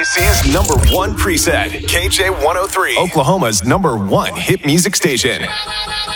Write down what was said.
KYC's number one preset, KJ103, Oklahoma's number one hit music station.